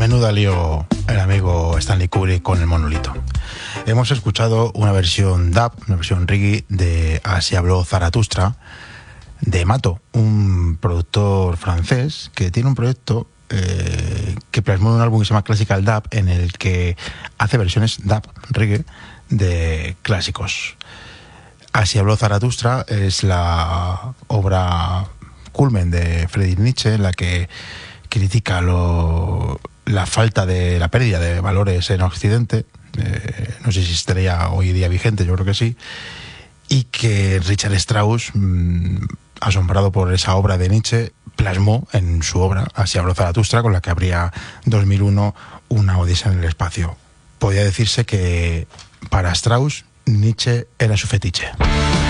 Menuda lío el amigo Stanley Kubrick con el monolito. Hemos escuchado una versión dub, una versión reggae de Así habló Zaratustra, de Mato, un productor francés que tiene un proyecto que plasmó en un álbum que se llama Classical Dub, en el que hace versiones dub, reggae, de clásicos. Así habló Zaratustra es la obra culmen de Friedrich Nietzsche, en la que critica la falta de la pérdida de valores en Occidente. No sé si estaría hoy día vigente, yo creo que sí, y que Richard Strauss, asombrado por esa obra de Nietzsche, plasmó en su obra Así habló Zaratustra, con la que abría 2001 Una odisea en el espacio. Podría decirse que para Strauss Nietzsche era su fetiche.